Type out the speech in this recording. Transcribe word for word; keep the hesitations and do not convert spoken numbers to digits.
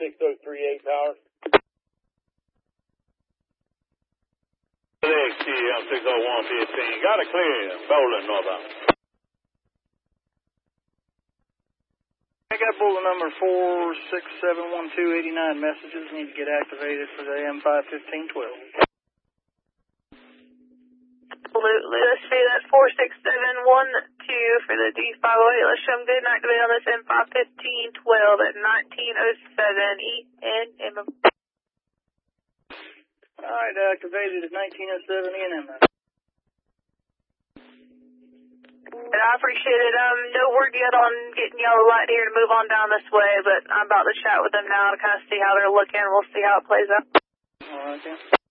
six oh three eight power. X T M six oh one fifteen. Got a clear. Bowling northbound. I got bulletin number four six seven one two eighty-nine messages. Need to get activated for the A M five fifteen twelve. Absolutely. Let's see, that's four six seven one two for the D five oh eight. Let's show them good and activate on this M five fifteen twelve at nineteen oh seven E N M. Alright, activated at nineteen oh seven E N M. And I appreciate it. Um, no word yet on getting y'all the light here to move on down this way, but I'm about to chat with them now to kind of see how they're looking. We'll see how it plays out. Alright, then.